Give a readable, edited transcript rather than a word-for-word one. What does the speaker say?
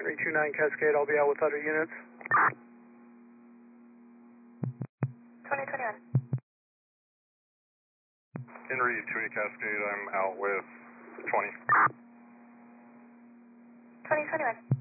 Henry 29 Cascade, I'll be out with other units. 2021. Henry 20 Cascade, I'm out with 20. 2021.